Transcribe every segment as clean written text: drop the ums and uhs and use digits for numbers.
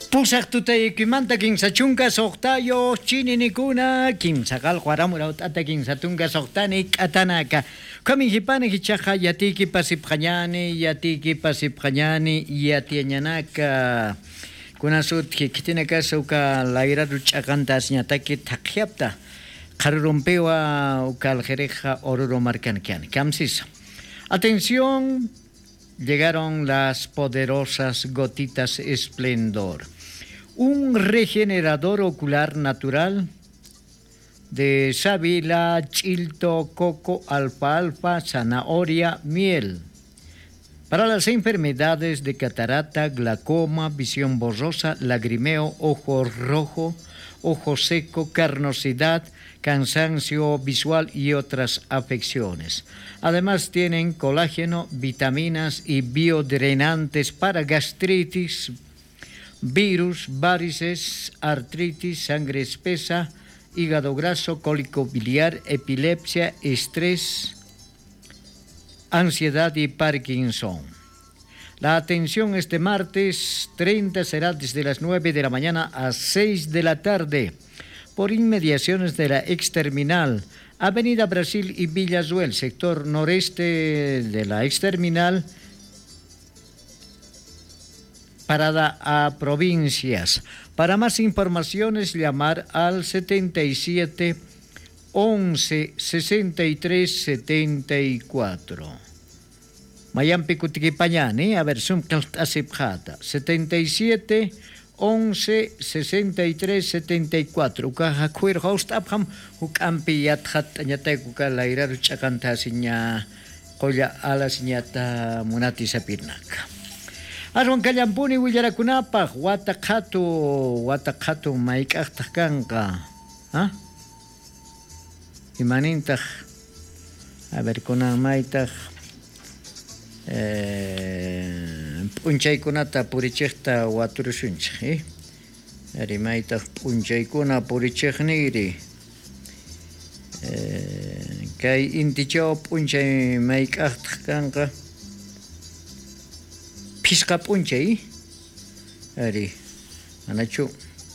Pusak tutayuymanta kimsa chunka soqtayo chininikuna kimsa qalqaramura ut'ata kimsa tunka soqtani k'atanaka kamijipani hichaqa yatiki pasipqañani yatiañanaka kunasut kitinaka suka lairatu ch'aqantas ñataki taqyapta qarurumpiwa ukaljereja oruro marcanquiani kamsis. Atención, llegaron las poderosas gotitas esplendor. Un regenerador ocular natural de sábila, chilto, coco, alfalfa, zanahoria, miel. Para las enfermedades de catarata, glaucoma, visión borrosa, lagrimeo, ojo rojo, ojo seco, carnosidad, cansancio visual y otras afecciones. Además tienen colágeno, vitaminas y biodrenantes para gastritis, virus, varices, artritis, sangre espesa, hígado graso, cólico biliar, epilepsia, estrés, ansiedad y Parkinson. La atención este martes 30 será desde las 9 de la mañana a 6 de la tarde por inmediaciones de la exterminal, Avenida Brasil y Villazuel, sector noreste de la exterminal, parada a provincias. Para más informaciones, llamar al 77 11 63 74. Mayampi Kutikipañani, a ver, asipjata, 77 11 63 74. Uka kuir host abham ukampi yathat nyata kuka lairar chakanta sinya koya alas nyata munati sapirnak. Arwan kallampuni willarakunapaq watakatu mayk'aqtaq kanqa. ¿Ah? Imanintaq a ver kunan maytaq p'unchaykunata purichiqta waturushunchik, ari maytaq p'unchaykuna purichiqniri kay intichaw p'unchay mayk'aqtaq kanqa pisqa p'unchay ari anachu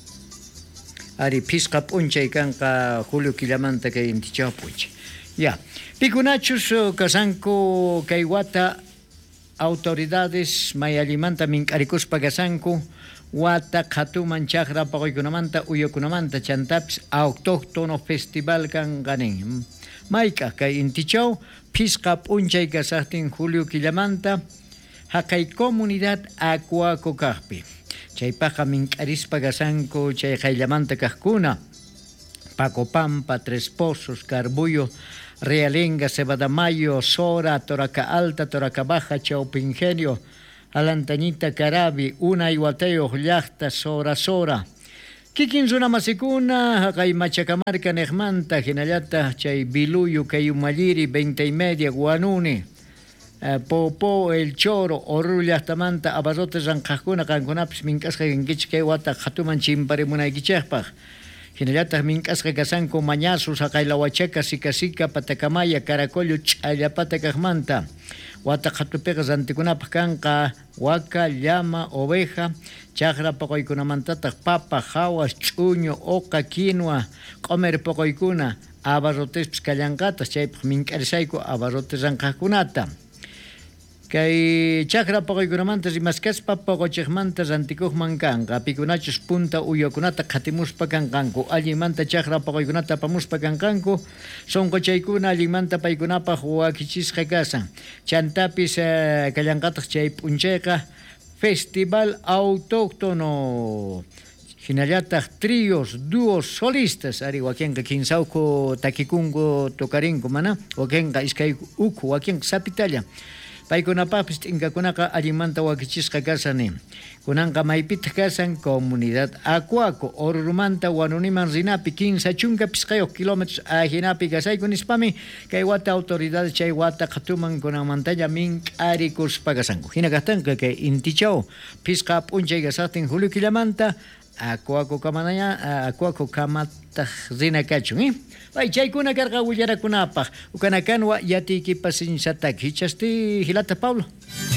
ari pisqa p'unchay kanqa Julio killamanta kay intichaw p'unchay ya pikunachus kasanku kay wata autoridades mayallimanta mink'arikuspa kasanku wata qhatuman chaqra paquykunamanta uyakunamanta chantapis autóctono festival kanqanin mayqa kay intichaw pisqa p'unchay kasaqtin Julio killamanta haqay comunidad Acuaco kaqpi chaypaqa mink'arispa kasanku chay qayllamanta kaqkuna Pacopampa, Tres Pozos, Carbullo, Realenga, Cebadamayo, Sora, Toraca Alta, Toraca Baja, Chaupingenio, Alantañita, Carabi, Una Iguateo, Llachta, Sora. Kikinsuna masikuna, Haqay Machacamarca, Nejmanta, Ginallata, Chay Biluyu, Cayumaliri, 20:30, Guanuni, Popo, El Choro, Orrullachtamanta, Abarrotes, Ranjajuna, Canconapis, Mincasca, Gengichke, Wata, Hatuman, Chimparimuna, Gichepaj. Hinallataq mink'asqa kasanku mañasus, haqaylawachaqa, sikasika, patacamaya, caracollo, ch'allapata kaqmanta. Wata qhatupiqa rantikunapaq kanqa waka, llama, oveja, chaqra poqoykunamantataq papa, hawas, ch'uñu, oqa, quinoa, q'umer poqoykuna, abarrotespis kallanqatas, chaypaq mink'arisayku abarrotes ranqaqkunata. Kay chakra poqoykunamantas rimaskaspa poqochiqmanta rantikuqman kanqa pikunachus punta uyakunata qhatimuspa kanqanku allimanta chakra poqoykunata apamuspa kanqanku sonqochaykuna allimanta paykunapaq wakichisqa kasan chantapis kallanqataq chay p'unchayqa festival autóctono hinallataq tríos, dúos, solistas ari wakinqa kinsawku takikunku tokarinku mana wakinqa iskay uku wakinqa sapitalla paykunapapis t'inkakunaqa allimanta wakichisqa kasani kunanqa maypita kasan comunidad Acuaco Orurumanta Wanuniman rinapi 15 chunka pisqayuq kilómetros hinapi kasayku nispami kay wata autoridad chay wata qhatuman kunanmantalla mink'arikuspa kasanku hina kaqtanqa kay intichaw pisqa p'unchay kasaqtin Julio killamanta Acuaco kamataq rina kachun Ay, chaykuna karqa willarakunapaq ukanakanwa yatiykipas sinsataki hichasti hilata Pablo.